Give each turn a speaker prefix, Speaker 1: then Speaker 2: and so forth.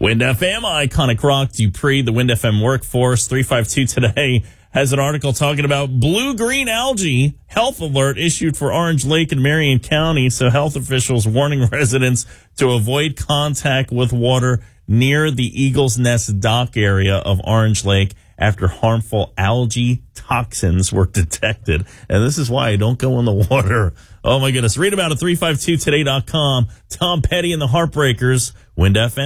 Speaker 1: Wind FM, iconic rock, Dupree, the Wind FM workforce. 352 today has an article talking about blue-green algae. Health alert issued for Orange Lake in Marion County. So health officials warning residents to avoid contact with water near the Eagle's Nest dock area of Orange Lake after harmful algae toxins were detected. And this is why I don't go in the water. Oh, my goodness. Read about it at 352today.com. Tom Petty and the Heartbreakers, Wind FM.